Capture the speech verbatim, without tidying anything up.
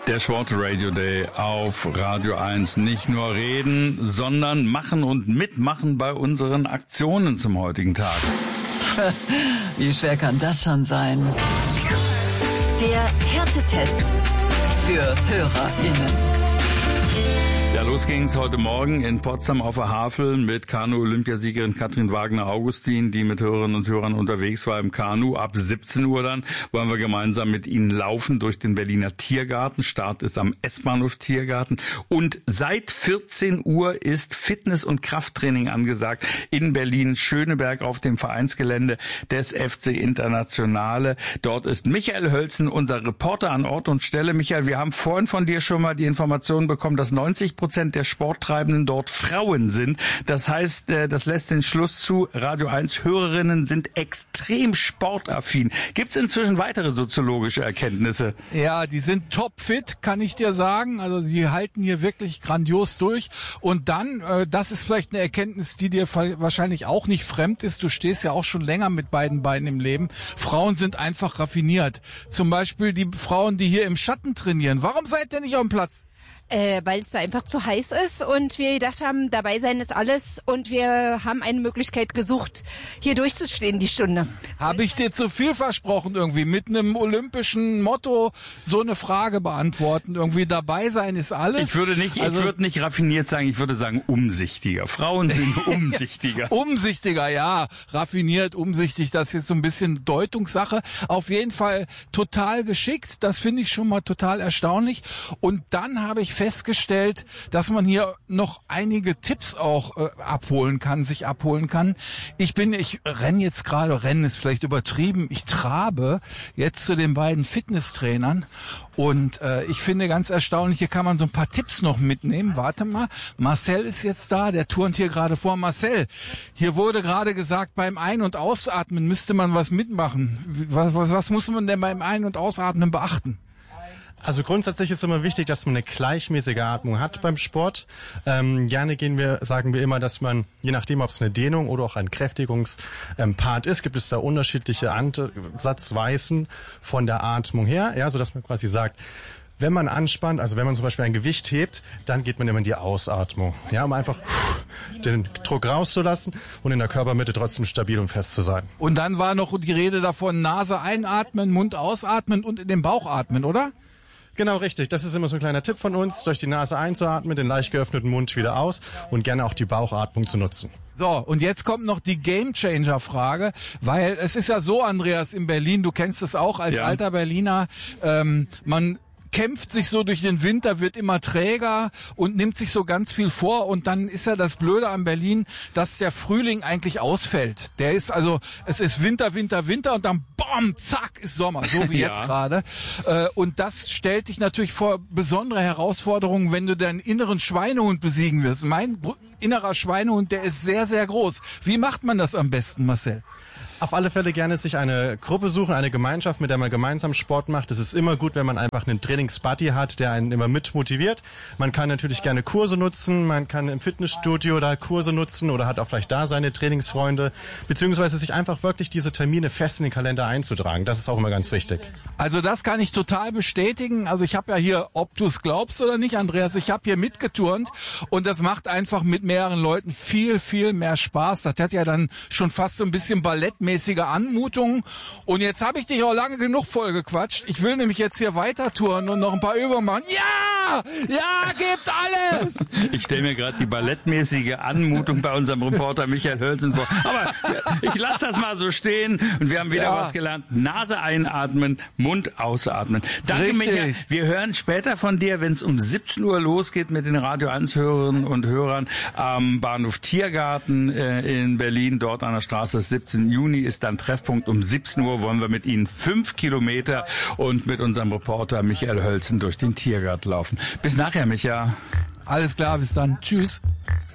Der Sport Radio Day auf Radio eins. Nicht nur reden, sondern machen und mitmachen bei unseren Aktionen zum heutigen Tag. Wie schwer kann das schon sein? Der Härtetest für HörerInnen. Ja, los ging's heute Morgen in Potsdam auf der Havel mit Kanu-Olympiasiegerin Katrin Wagner-Augustin, die mit Hörerinnen und Hörern unterwegs war im Kanu. Ab siebzehn Uhr dann wollen wir gemeinsam mit ihnen laufen durch den Berliner Tiergarten. Start ist am S-Bahnhof Tiergarten. Und seit vierzehn Uhr ist Fitness- und Krafttraining angesagt in Berlin-Schöneberg auf dem Vereinsgelände des F C Internationale. Dort ist Michael Hölzen, unser Reporter an Ort und Stelle. Michael, wir haben vorhin von dir schon mal die Information bekommen, dass neunzig Prozent der Sporttreibenden dort Frauen sind. Das heißt, das lässt den Schluss zu, Radio eins Hörerinnen sind extrem sportaffin. Gibt es inzwischen weitere soziologische Erkenntnisse? Ja, die sind topfit, kann ich dir sagen. Also sie halten hier wirklich grandios durch. Und dann, das ist vielleicht eine Erkenntnis, die dir wahrscheinlich auch nicht fremd ist. Du stehst ja auch schon länger mit beiden Beinen im Leben. Frauen sind einfach raffiniert. Zum Beispiel die Frauen, die hier im Schatten trainieren. Warum seid ihr nicht auf dem Platz? Äh, weil es da einfach zu heiß ist und wir gedacht haben, dabei sein ist alles und wir haben eine Möglichkeit gesucht, hier durchzustehen die Stunde. Habe ich dir zu viel versprochen irgendwie, mit einem olympischen Motto so eine Frage beantworten, irgendwie dabei sein ist alles? Ich würde nicht, also, ich würde nicht raffiniert sagen, ich würde sagen umsichtiger. Frauen sind umsichtiger. Umsichtiger, ja, raffiniert, umsichtig, das ist jetzt so ein bisschen Deutungssache. Auf jeden Fall total geschickt, das finde ich schon mal total erstaunlich. Und dann habe ich festgestellt, dass man hier noch einige Tipps auch äh, abholen kann, sich abholen kann. Ich bin, ich renne jetzt gerade, rennen ist vielleicht übertrieben, ich trabe jetzt zu den beiden Fitnesstrainern und äh, ich finde ganz erstaunlich, hier kann man so ein paar Tipps noch mitnehmen. Warte mal, Marcel ist jetzt da, der turnt hier gerade vor. Marcel, hier wurde gerade gesagt, beim Ein- und Ausatmen müsste man was mitmachen. Was, was, was muss man denn beim Ein- und Ausatmen beachten? Also grundsätzlich ist immer wichtig, dass man eine gleichmäßige Atmung hat beim Sport. Ähm, gerne gehen wir, sagen wir immer, dass man, je nachdem, ob es eine Dehnung oder auch ein Kräftigungspart ist, gibt es da unterschiedliche Ansatzweisen von der Atmung her, ja, so dass man quasi sagt, wenn man anspannt, also wenn man zum Beispiel ein Gewicht hebt, dann geht man immer in die Ausatmung, ja, um einfach den Druck rauszulassen und in der Körpermitte trotzdem stabil und fest zu sein. Und dann war noch die Rede davon, Nase einatmen, Mund ausatmen und in den Bauch atmen, oder? Genau, richtig. Das ist immer so ein kleiner Tipp von uns, durch die Nase einzuatmen, den leicht geöffneten Mund wieder aus und gerne auch die Bauchatmung zu nutzen. So, und jetzt kommt noch die Gamechanger-Frage, weil es ist ja so, Andreas, in Berlin, du kennst es auch als ja. alter Berliner, ähm, man kämpft sich so durch den Winter, wird immer träger und nimmt sich so ganz viel vor und dann ist ja das Blöde an Berlin, dass der Frühling eigentlich ausfällt. Der ist also, es ist Winter, Winter, Winter und dann bam, zack, ist Sommer, so wie ja. jetzt gerade. Und das stellt dich natürlich vor besondere Herausforderungen, wenn du deinen inneren Schweinehund besiegen wirst. Mein innerer Schweinehund, der ist sehr, sehr groß. Wie macht man das am besten, Marcel? Auf alle Fälle gerne sich eine Gruppe suchen, eine Gemeinschaft, mit der man gemeinsam Sport macht. Es ist immer gut, wenn man einfach einen Trainingsbuddy hat, der einen immer mit motiviert. Man kann natürlich gerne Kurse nutzen, man kann im Fitnessstudio da Kurse nutzen oder hat auch vielleicht da seine Trainingsfreunde, beziehungsweise sich einfach wirklich diese Termine fest in den Kalender einzutragen. Das ist auch immer ganz wichtig. Also das kann ich total bestätigen. Also ich habe ja hier, ob du es glaubst oder nicht, Andreas, ich habe hier mitgeturnt und das macht einfach mit mehreren Leuten viel, viel mehr Spaß. Das hat ja dann schon fast so ein bisschen ballettmäßig Anmutung. Und jetzt habe ich dich auch lange genug vollgequatscht. Ich will nämlich jetzt hier weiter touren und noch ein paar Übungen machen. Ja! Ja, gebt alles! Ich stelle mir gerade die ballettmäßige Anmutung bei unserem Reporter Michael Hölzen vor. Aber ich lasse das mal so stehen und wir haben wieder ja. was gelernt. Nase einatmen, Mund ausatmen. Danke, Richtig. Michael. Wir hören später von dir, wenn es um siebzehn Uhr losgeht mit den Radio eins Hörerinnen und Hörern am Bahnhof Tiergarten äh, in Berlin, dort an der Straße siebzehnten Juni ist dann Treffpunkt. Um siebzehn Uhr wollen wir mit Ihnen fünf Kilometer und mit unserem Reporter Michael Hölzen durch den Tiergarten laufen. Bis nachher, Micha. Alles klar, bis dann. Tschüss.